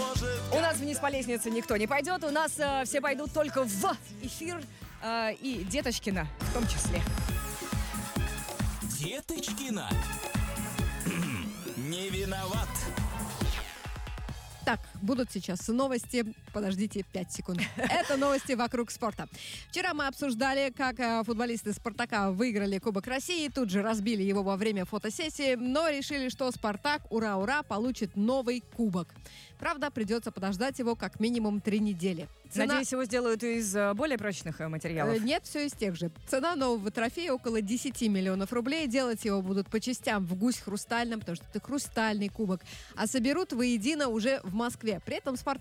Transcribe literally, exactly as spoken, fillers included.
У нас вниз по лестнице никто не пойдет. У нас э, все пойдут только в эфир. Э, и Деточкина в том числе. Деточкина. Не виноват. Так, будут сейчас новости. Подождите пять секунд. Это новости вокруг спорта. Вчера мы обсуждали, как футболисты «Спартака» выиграли Кубок России. Тут же разбили его во время фотосессии. Но решили, что «Спартак», ура-ура, получит новый кубок. Правда, придется подождать его как минимум три недели. Цена... Надеюсь, его сделают из более прочных материалов? Нет, все из тех же. Цена нового трофея около десять миллионов рублей. Делать его будут по частям в гусь хрустальном, потому что это хрустальный кубок. А соберут воедино уже в Москве. При этом «Спартак»